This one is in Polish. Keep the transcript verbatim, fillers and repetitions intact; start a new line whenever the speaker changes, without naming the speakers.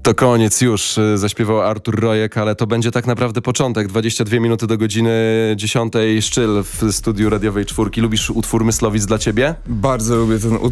To koniec już, y, zaśpiewał Artur Rojek, ale to będzie tak naprawdę początek. dwadzieścia dwie minuty do godziny dziesiątej. Szczyl w studiu radiowej Czwórki. Lubisz utwór Myslowic dla ciebie?
Bardzo lubię ten utwór.